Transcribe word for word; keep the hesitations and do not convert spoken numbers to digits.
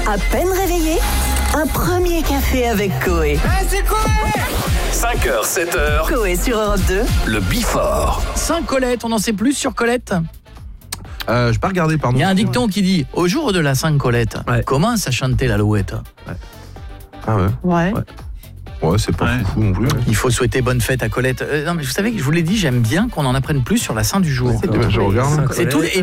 À peine réveillé, un premier café avec Coé. Ah, c'est Coé! cinq heures, sept heures. Coé sur Europe deux. Le Before. Saint-Colette, on en sait plus sur Colette? Euh, je pas regardé, pardon. Il y a un dicton qui dit au jour de la Saint-Colette, Ouais. commence à chanter l'alouette. Ah ouais. Ouais. Ouais. Ouais, c'est pas Ouais. fou non plus. Il faut souhaiter bonne fête à Colette. Euh, non, mais vous savez que je vous l'ai dit, j'aime bien qu'on en apprenne plus sur la Saint du jour. Je regarde. C'est tout. Et